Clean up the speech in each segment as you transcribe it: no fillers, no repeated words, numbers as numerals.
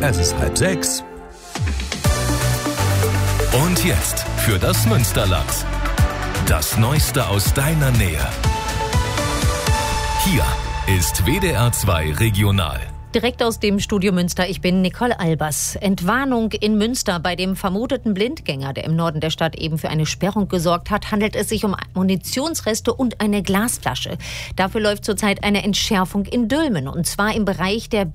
Es ist 5:30. Und jetzt für das Münsterland. Das Neueste aus deiner Nähe. Hier ist WDR 2 Regional. Direkt aus dem Studio Münster, ich bin Nicole Albers. Entwarnung in Münster. Bei dem vermuteten Blindgänger, der im Norden der Stadt eben für eine Sperrung gesorgt hat, handelt es sich um Munitionsreste und eine Glasflasche. Dafür läuft zurzeit eine Entschärfung in Dülmen, und zwar im Bereich der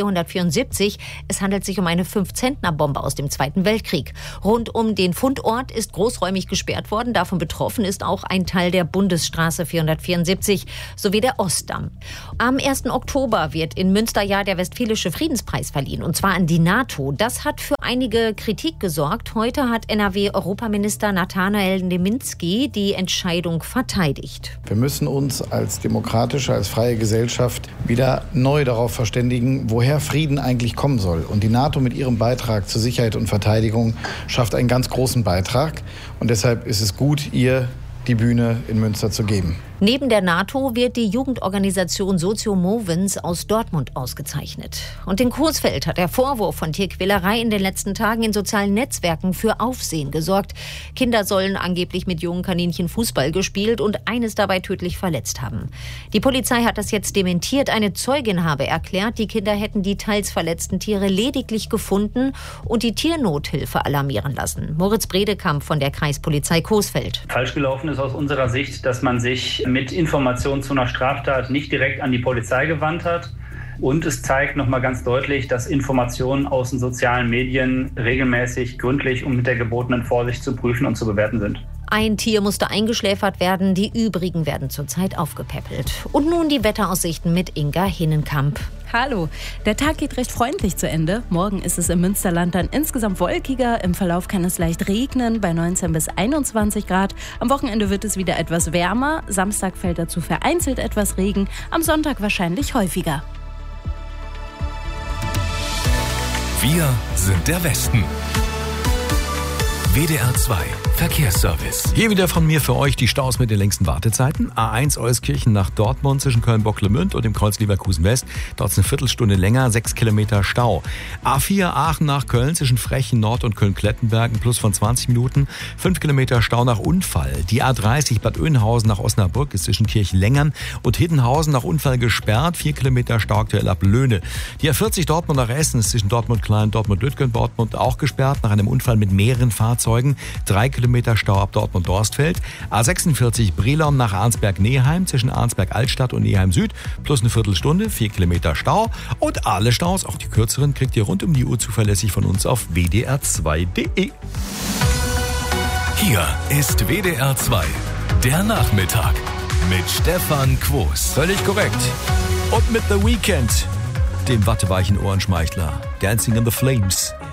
B474. Es handelt sich um eine 5-Zentner-Bombe aus dem Zweiten Weltkrieg. Rund um den Fundort ist großräumig gesperrt worden. Davon betroffen ist auch ein Teil der Bundesstraße 474 sowie der Ostdamm. Am 1. Oktober wird in Münster der Westfälische Friedenspreis verliehen, und zwar an die NATO. Das hat für einige Kritik gesorgt. Heute hat NRW-Europaminister Nathanael Neminski die Entscheidung verteidigt. Wir müssen uns als demokratische, als freie Gesellschaft wieder neu darauf verständigen, woher Frieden eigentlich kommen soll. Und die NATO mit ihrem Beitrag zur Sicherheit und Verteidigung schafft einen ganz großen Beitrag. Und deshalb ist es gut, ihr die Bühne in Münster zu geben. Neben der NATO wird die Jugendorganisation Socio Movens aus Dortmund ausgezeichnet. Und in Coesfeld hat der Vorwurf von Tierquälerei in den letzten Tagen in sozialen Netzwerken für Aufsehen gesorgt. Kinder sollen angeblich mit jungen Kaninchen Fußball gespielt und eines dabei tödlich verletzt haben. Die Polizei hat das jetzt dementiert. Eine Zeugin habe erklärt, die Kinder hätten die teils verletzten Tiere lediglich gefunden und die Tiernothilfe alarmieren lassen. Moritz Bredekamp von der Kreispolizei Coesfeld. Falsch gelaufen ist aus unserer Sicht, dass man sich mit Informationen zu einer Straftat nicht direkt an die Polizei gewandt hat. Und es zeigt nochmal ganz deutlich, dass Informationen aus den sozialen Medien regelmäßig, gründlich und mit der gebotenen Vorsicht zu prüfen und zu bewerten sind. Ein Tier musste eingeschläfert werden, die übrigen werden zurzeit aufgepäppelt. Und nun die Wetteraussichten mit Inga Hinnenkamp. Hallo, der Tag geht recht freundlich zu Ende. Morgen ist es im Münsterland dann insgesamt wolkiger. Im Verlauf kann es leicht regnen bei 19 bis 21 Grad. Am Wochenende wird es wieder etwas wärmer. Samstag fällt dazu vereinzelt etwas Regen. Am Sonntag wahrscheinlich häufiger. Wir sind der Westen. WDR 2 Verkehrsservice. Hier wieder von mir für euch die Staus mit den längsten Wartezeiten. A1 Euskirchen nach Dortmund zwischen Köln-Bocklemünd und dem Kreuz Leverkusen West. Dort ist eine Viertelstunde länger, 6 Kilometer Stau. A4 Aachen nach Köln zwischen Frechen Nord und Köln-Klettenberg, ein Plus von 20 Minuten. 5 Kilometer Stau nach Unfall. Die A30 Bad Oeynhausen nach Osnabrück ist zwischen Kirchlengern und Hiddenhausen nach Unfall gesperrt. 4 Kilometer Stau aktuell ab Löhne. Die A40 Dortmund nach Essen ist zwischen Dortmund-Klein und Dortmund-Lütgendortmund auch gesperrt nach einem Unfall mit mehreren Fahrzeugen. 3 Kilometer Stau ab Dortmund-Dorstfeld. A46 Brilon nach Arnsberg-Neheim zwischen Arnsberg-Altstadt und Neheim Süd plus eine Viertelstunde, 4 Kilometer Stau. Und alle Staus, auch die kürzeren, kriegt ihr rund um die Uhr zuverlässig von uns auf wdr2.de. Hier ist WDR 2, der Nachmittag mit Stefan Quos. Völlig korrekt. Und mit The Weeknd, dem watteweichen Ohrenschmeichler. Dancing in the Flames.